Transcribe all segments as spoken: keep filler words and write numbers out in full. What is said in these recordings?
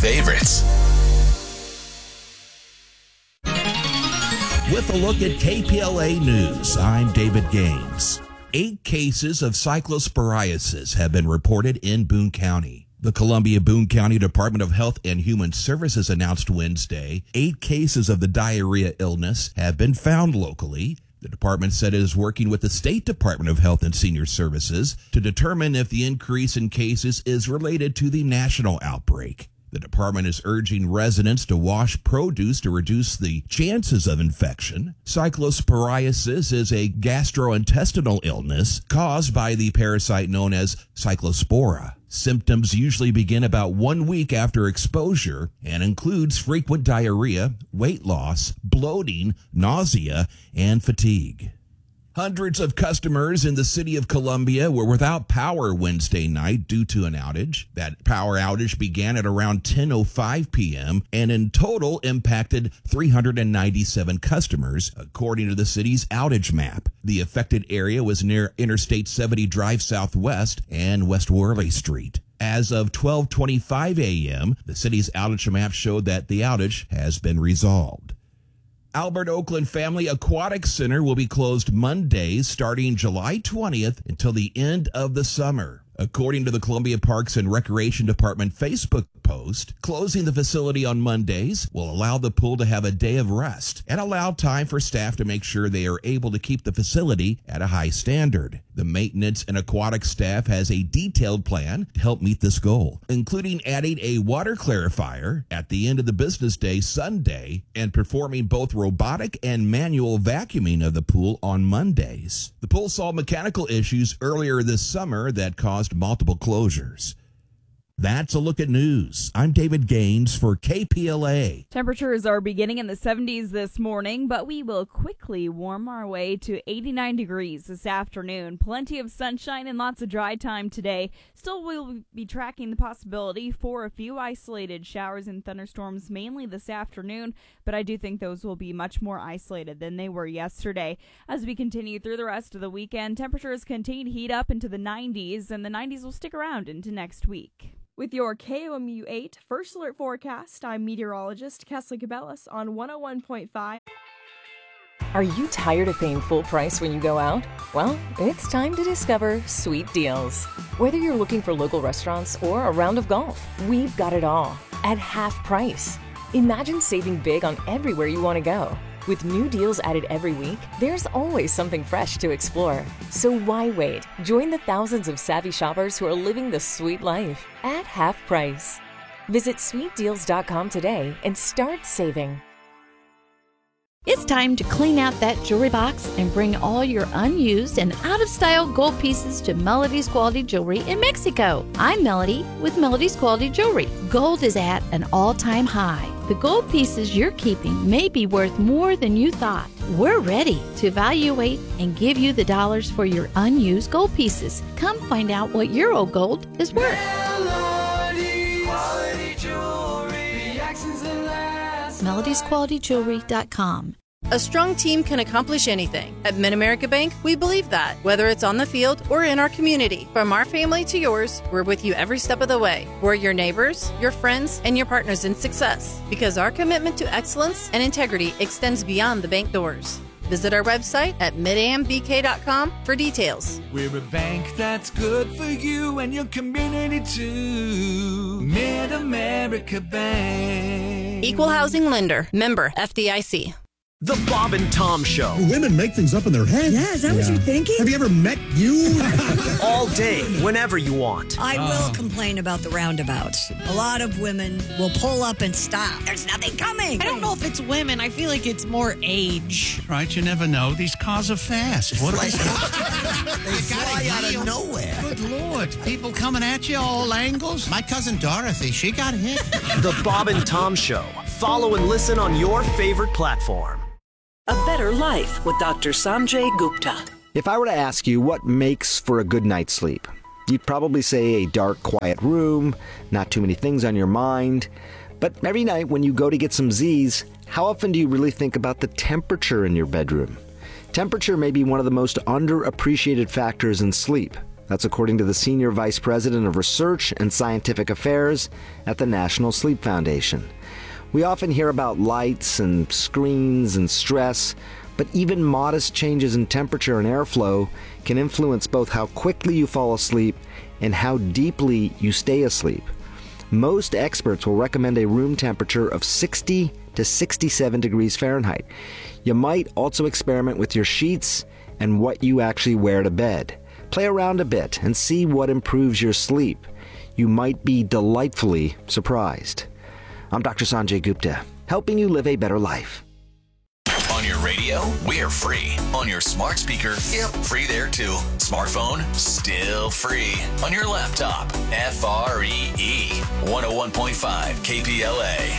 favorites. With a look at K P L A News, I'm David Gaines. Eight cases of cyclosporiasis have been reported in Boone County. The Columbia-Boone County Department of Health and Human Services announced Wednesday eight cases of the diarrhea illness have been found locally. The department said it is working with the State Department of Health and Senior Services to determine if the increase in cases is related to the national outbreak. The department is urging residents to wash produce to reduce the chances of infection. Cyclosporiasis is a gastrointestinal illness caused by the parasite known as Cyclospora. Symptoms usually begin about one week after exposure and includes frequent diarrhea, weight loss, bloating, nausea, and fatigue. Hundreds of customers in the city of Columbia were without power Wednesday night due to an outage. That power outage began at around ten oh five p.m. and in total impacted three hundred ninety-seven customers, according to the city's outage map. The affected area was near Interstate seventy Drive Southwest and West Worley Street. As of twelve twenty-five a.m., the city's outage map showed that the outage has been resolved. Albert Oakland Family Aquatic Center will be closed Mondays starting July twentieth until the end of the summer. According to the Columbia Parks and Recreation Department Facebook post, closing the facility on Mondays will allow the pool to have a day of rest and allow time for staff to make sure they are able to keep the facility at a high standard. The maintenance and aquatic staff has a detailed plan to help meet this goal, including adding a water clarifier at the end of the business day Sunday and performing both robotic and manual vacuuming of the pool on Mondays. The pool saw mechanical issues earlier this summer that caused multiple closures. That's a look at news. I'm David Gaines for K P L A. Temperatures are beginning in the seventies this morning, but we will quickly warm our way to eighty-nine degrees this afternoon. Plenty of sunshine and lots of dry time today. Still, we'll be tracking the possibility for a few isolated showers and thunderstorms, mainly this afternoon, but I do think those will be much more isolated than they were yesterday. As we continue through the rest of the weekend, temperatures continue to heat up into the nineties, and the nineties will stick around into next week. With your K O M U eight First Alert Forecast, I'm meteorologist Kesley Cabellas on one oh one point five. Are you tired of paying full price when you go out? Well, it's time to discover Sweet Deals. Whether you're looking for local restaurants or a round of golf, we've got it all at half price. Imagine saving big on everywhere you want to go. With new deals added every week, there's always something fresh to explore. So why wait? Join the thousands of savvy shoppers who are living the sweet life at half price. Visit sweet deals dot com today and start saving. It's time to clean out that jewelry box and bring all your unused and out-of-style gold pieces to Melody's Quality Jewelry in Mexico. I'm Melody with Melody's Quality Jewelry. Gold is at an all-time high. The gold pieces you're keeping may be worth more than you thought. We're ready to evaluate and give you the dollars for your unused gold pieces. Come find out what your old gold is worth. Melody's Quality Jewelry. Reactions and laughs. melodies quality jewelry dot com. A strong team can accomplish anything. At Mid-America Bank, we believe that, whether it's on the field or in our community. From our family to yours, we're with you every step of the way. We're your neighbors, your friends, and your partners in success, because our commitment to excellence and integrity extends beyond the bank doors. Visit our website at mid a m b k dot com for details. We're a bank that's good for you and your community too. Mid-America Bank. Equal housing lender. Member F D I C. The Bob and Tom Show. Do women make things up in their head? Yeah, is that yeah. what you're thinking? Have you ever met you? All day, whenever you want. I uh. will complain about the roundabouts. A lot of women will pull up and stop. There's nothing coming. I don't know if it's women. I feel like it's more age. Right, you never know. These cars are fast. What like, they fly out of nowhere. Good Lord. People coming at you all angles. My cousin Dorothy, she got hit. The Bob and Tom Show. Follow and listen on your favorite platform. A Better Life with Doctor Sanjay Gupta. If I were to ask you what makes for a good night's sleep, you'd probably say a dark, quiet room, not too many things on your mind. But every night when you go to get some Z's, how often do you really think about the temperature in your bedroom? Temperature may be one of the most underappreciated factors in sleep. That's according to the Senior Vice President of Research and Scientific Affairs at the National Sleep Foundation. We often hear about lights and screens and stress, but even modest changes in temperature and airflow can influence both how quickly you fall asleep and how deeply you stay asleep. Most experts will recommend a room temperature of sixty to sixty-seven degrees Fahrenheit. You might also experiment with your sheets and what you actually wear to bed. Play around a bit and see what improves your sleep. You might be delightfully surprised. I'm Doctor Sanjay Gupta, helping you live a better life. On your radio, we're free. On your smart speaker, yep, free there too. Smartphone, still free. On your laptop, F R E E, one oh one point five K P L A.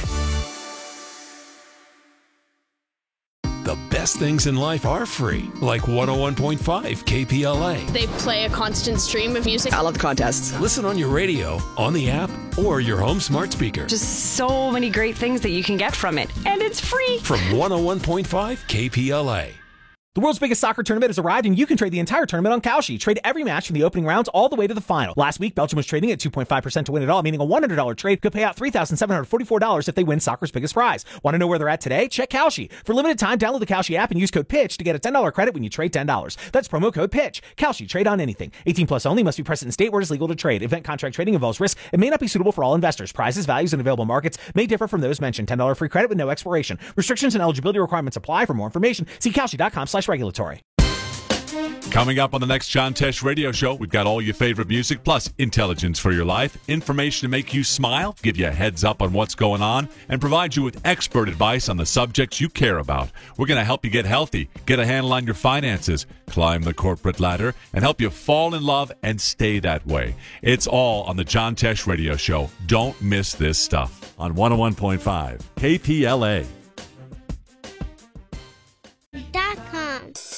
The best things in life are free, like one oh one point five K P L A. They play a constant stream of music. I love the contests. Listen on your radio, on the app, or your home smart speaker. Just so many great things that you can get from it, and it's free. From one oh one point five K P L A. The world's biggest soccer tournament has arrived, and you can trade the entire tournament on Kalshi. Trade every match from the opening rounds all the way to the final. Last week, Belgium was trading at two point five percent to win it all, meaning a one hundred dollars trade could pay out three thousand seven hundred forty-four dollars if they win soccer's biggest prize. Want to know where they're at today? Check Kalshi. For limited time, download the Kalshi app and use code PITCH to get a ten dollars credit when you trade ten dollars. That's promo code PITCH. Kalshi. Trade on anything. eighteen plus only. Must be present in state where it is legal to trade. Event contract trading involves risk and may not be suitable for all investors. Prizes, values, and available markets may differ from those mentioned. ten dollars free credit with no expiration. Restrictions and eligibility requirements apply. For more information, see Kalshi.com slash regulatory. Coming up on the next John Tesh Radio Show, we've got all your favorite music, plus intelligence for your life, information to make you smile, give you a heads up on what's going on, and provide you with expert advice on the subjects you care about. We're going to help you get healthy, get a handle on your finances, climb the corporate ladder, and help you fall in love and stay that way. It's all on the John Tesh Radio Show. Don't miss this stuff on one oh one point five K P L A. Dot com.